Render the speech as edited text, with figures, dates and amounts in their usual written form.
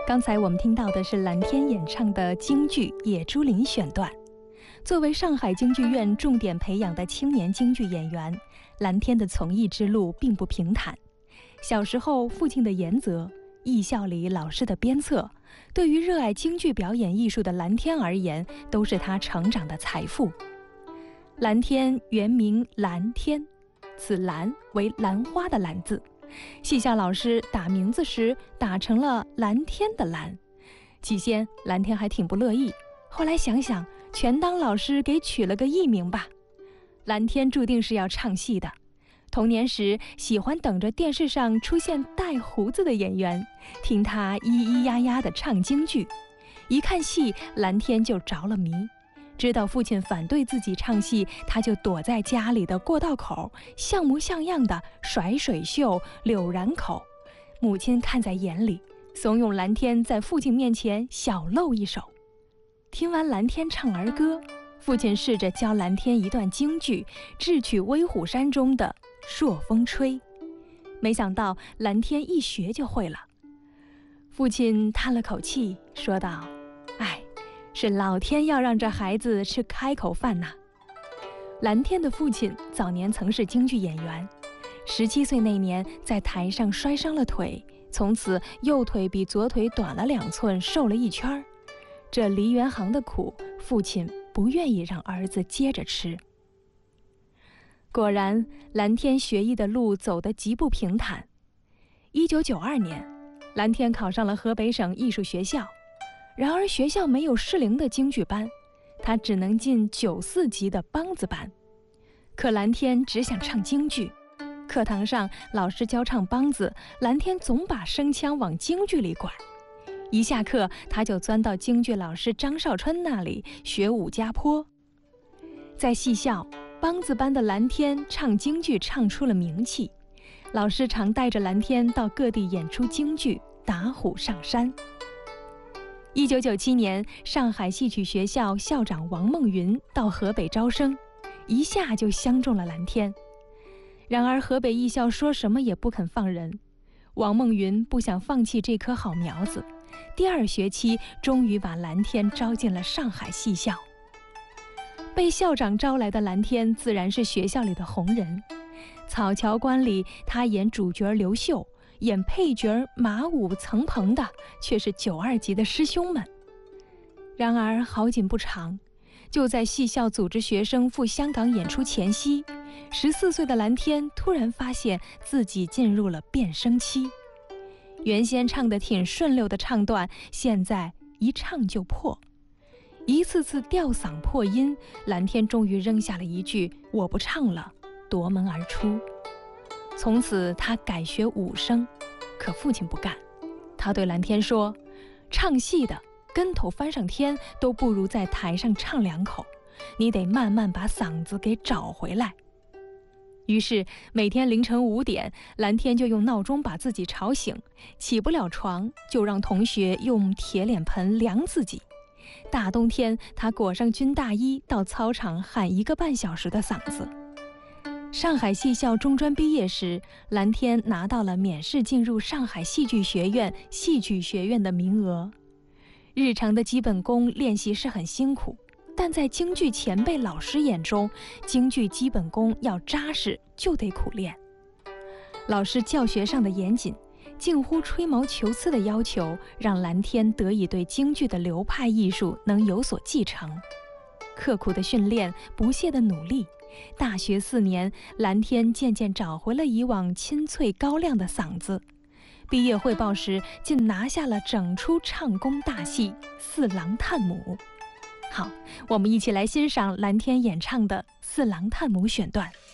刚才我们听到的是蓝天演唱的京剧《野猪林》选段。作为上海京剧院重点培养的青年京剧演员，蓝天的从艺之路并不平坦。小时候，父亲的严责，艺校里老师的鞭策，对于热爱京剧表演艺术的蓝天而言，都是他成长的财富。蓝天原名蓝天，此蓝为兰花的兰字，戏校老师打名字时打成了蓝天的蓝。起先蓝天还挺不乐意，后来想想，全当老师给取了个艺名吧。蓝天注定是要唱戏的，童年时喜欢等着电视上出现带胡子的演员，听他咿咿呀呀地唱京剧。一看戏，蓝天就着了迷。知道父亲反对自己唱戏，他就躲在家里的过道口，像模像样的甩水袖、柳髯口。母亲看在眼里，怂恿蓝天在父亲面前小露一手。听完蓝天唱儿歌，父亲试着教蓝天一段京剧，智取威虎山中的朔风吹。没想到蓝天一学就会了。父亲叹了口气，说道：哎，是老天要让这孩子吃开口饭呐。蓝天的父亲早年曾是京剧演员，17岁那年在台上摔伤了腿，从此右腿比左腿短了2寸，瘦了1圈。这梨园行的苦，父亲不愿意让儿子接着吃。果然，蓝天学艺的路走得极不平坦。1992年，蓝天考上了河北省艺术学校，然而学校没有适龄的京剧班，他只能进94级的梆子班。可蓝天只想唱京剧，课堂上老师教唱梆子，蓝天总把声腔往京剧里拐。一下课，他就钻到京剧老师张少春那里学武家坡。在戏校，梆子班的蓝天唱京剧唱出了名气，老师常带着蓝天到各地演出京剧，打虎上山。1997年，上海戏曲学校校长王梦云到河北招生，一下就相中了蓝天。然而河北艺校说什么也不肯放人，王梦云不想放弃这棵好苗子，第2学期终于把蓝天招进了上海戏校。被校长招来的蓝天自然是学校里的红人。草桥关里，他演主角刘秀，演配角马武、曾鹏的却是92级的师兄们。然而好景不长，就在戏校组织学生赴香港演出前夕，14岁的蓝天突然发现自己进入了变声期。原先唱得挺顺溜的唱段，现在一唱就破。一次次吊嗓破音，蓝天终于扔下了一句“我不唱了”，夺门而出。从此他改学武声，可父亲不干。他对蓝天说：唱戏的跟头翻上天都不如在台上唱2口，你得慢慢把嗓子给找回来。于是每天凌晨5点，蓝天就用闹钟把自己吵醒，起不了床就让同学用铁脸盆凉自己。大冬天，他裹上军大衣到操场喊1个半小时的嗓子。上海戏校中专毕业时，蓝天拿到了免试进入上海戏剧学院戏曲学院的名额。日常的基本功练习是很辛苦，但在京剧前辈老师眼中，京剧基本功要扎实，就得苦练。老师教学上的严谨，近乎吹毛求疵的要求，让蓝天得以对京剧的流派艺术能有所继承。刻苦的训练，不懈的努力，大学4年，蓝天渐渐找回了以往清脆高亮的嗓子。毕业汇报时，竟拿下了整出唱功大戏《四郎探母》。好，我们一起来欣赏蓝天演唱的《四郎探母》选段。